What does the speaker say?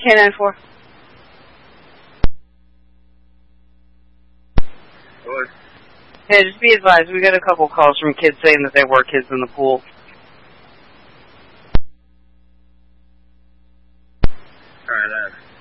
K94. What? Hey, just be advised, we got a couple calls from kids saying that they were kids in the pool. Alright,